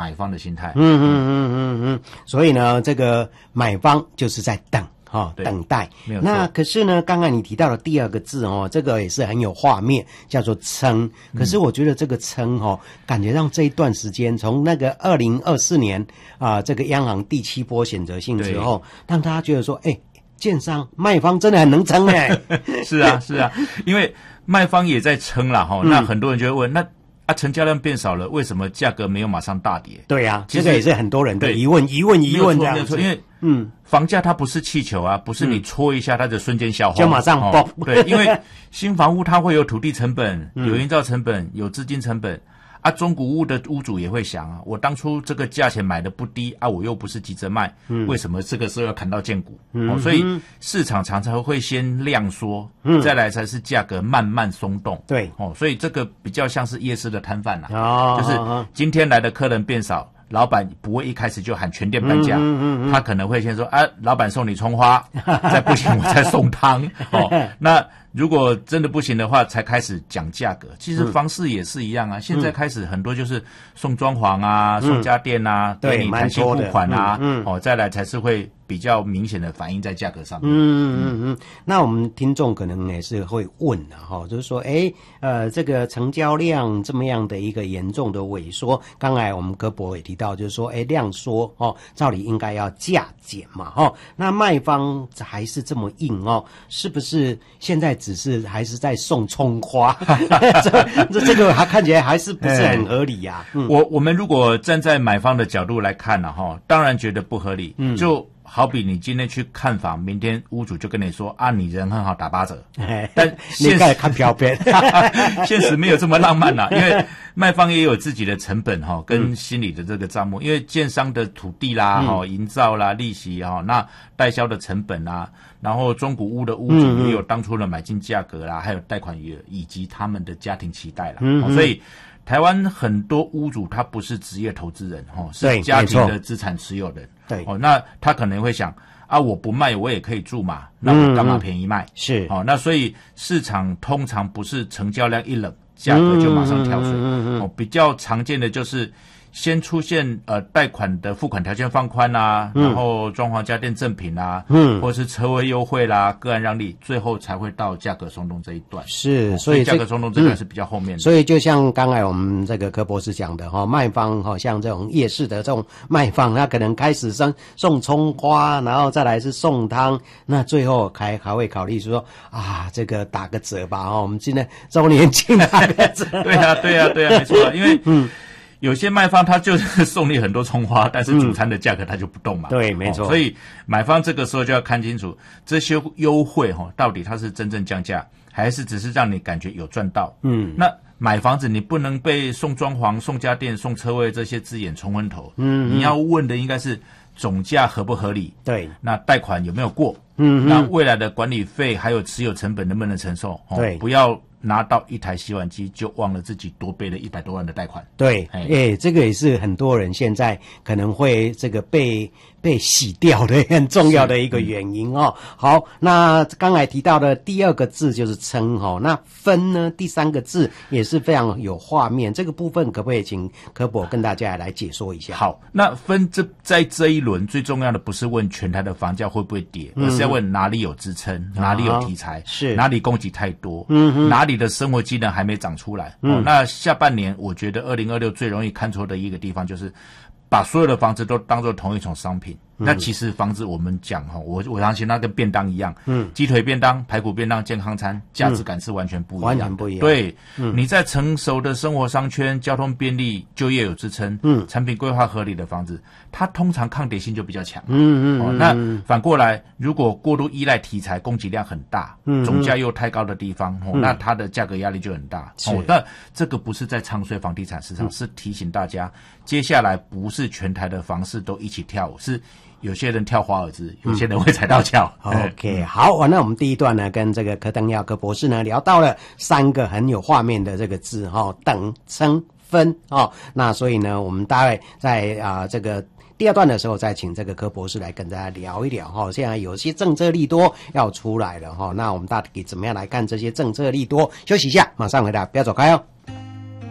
买方的心态。 所以呢，这个买方就是在等。等待。 没有错。 那可是呢，刚才你提到的第二个字这个也是很有画面，叫做撑。可是我觉得这个撑感觉让这一段时间，从那个2024年这个央行第7波选择性之后，让大家觉得说，建商卖方真的很能撑是啊，因为卖方也在撑啦那很多人就会问，那成交量变少了，为什么价格没有马上大跌？ 对啊，这个也是很多人的疑问这样子。 因为房价它不是气球啊，不是你戳一下它就瞬间消化， 就马上爆。 对，因为新房屋它会有土地成本，有营造成本，有资金成本。中古屋的屋主也会想我当初这个价钱买的不低我又不是急着卖，为什么这个时候要砍到见骨？所以市场常常会先量缩，再来才是价格慢慢松动。 对， 所以这个比较像是夜市的摊贩就是今天来的客人变少，老板不会一开始就喊全店半价，他可能会先说老板送你葱花，再不行我再送汤那如果真的不行的话，才开始讲价格。其实房市也是一样现在开始很多就是送装潢送家电给你弹性付款再来才是会比较明显的反映在价格上面。 那我们听众可能也是会问就是说这个成交量这么样的一个严重的萎缩，刚才我们柯博也提到，就是说量缩照理应该要价减嘛那卖方还是这么硬是不是现在只是还是在送葱花？这个还看起来还是不是很合理呀？ 我们如果站在买方的角度来看当然觉得不合理。就好比你今天去看房，明天屋主就跟你说你人很好，打8折。但现在看票片， 现实没有这么浪漫因为卖方也有自己的成本跟心理的这个账目，因为建商的土地啦营造啦利息那代销的成本啦，然后中古屋的屋主也有当初的买进价格啦，还有贷款余额以及他们的家庭期待啦所以台湾很多屋主他不是职业投资人是家庭的资产持有人。 对那他可能会想我不卖我也可以住嘛，那我干嘛便宜卖？ 是那所以市场通常不是成交量一冷价格就马上跳水比较常见的就是先出现贷款的付款条件放宽然后装潢家电赠品或是车位优惠啦，个案让利，最后才会到价格松动这一段。 是， 所以价格松动这段是比较后面的。 所以就像刚才我们这个柯博士讲的卖方像这种夜市的这种卖方，他可能开始送葱花，然后再来是送汤，那最后还会考虑说这个打个折吧我们今天周年庆打个折。 对啊，没错因为有些卖方他就是送你很多葱花，但是主餐的价格他就不动嘛。 对，没错。 所以买方这个时候就要看清楚这些优惠到底它是真正降价，还是只是让你感觉有赚到。那买房子你不能被送装潢、送家电、送车位这些字眼冲昏头。你要问的应该是总价合不合理？ 对。 那贷款有没有过？那未来的管理费还有持有成本能不能承受？ 对， 不要拿到一台洗碗机就忘了自己多背了100多万的贷款。 对，这个也是很多人现在可能会这个被洗掉的很重要的一个原因好，那刚才提到的第二个字就是撑那分呢，第三个字也是非常有画面，这个部分可不可以请柯博跟大家来解说一下？ 好，那分在这一轮最重要的不是问全台的房价会不会跌，而是要问哪里有支撑，哪里有题材， 是哪里供给太多，哪里的生活机能还没长出来。那下半年我觉得2026最容易看错的一个地方就是把所有的房子都当作同一种商品。那其实房子我们讲我相信它跟便当一样，鸡腿便当、排骨便当、健康餐，价值感是完全不一样， 完全不一样。 对，你在成熟的生活商圈，交通便利，就业有支撑，产品规划合理的房子，它通常抗跌性就比较强。那反过来，如果过度依赖题材，供给量很大，总价又太高的地方，那它的价格压力就很大。那这个不是在唱衰房地产市场，是提醒大家，接下来不是全台的房市都一起跳舞，是有些人跳华尔兹，有些人会踩到脚。 OK， 好，那我们第一段呢，跟这个柯登耀柯博士呢聊到了3个很有画面的这个字等、撑、分那所以呢，我们大概在这个第二段的时候，再请这个柯博士来跟大家聊一聊现在有些政策利多要出来了那我们到底怎么样来看这些政策利多？休息一下，马上回来，不要走开哦。